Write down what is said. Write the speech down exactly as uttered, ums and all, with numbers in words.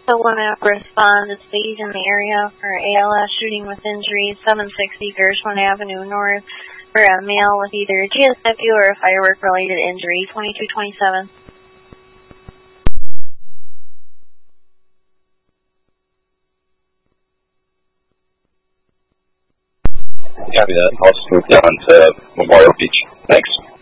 So one app responded to speed in the area for A L S shooting with injuries, seven sixty Gershwin Avenue North, for a male with either a G S W or a firework-related injury, twenty-two twenty-seven. Copy that. I'll just move down to Memorial Beach. Thanks.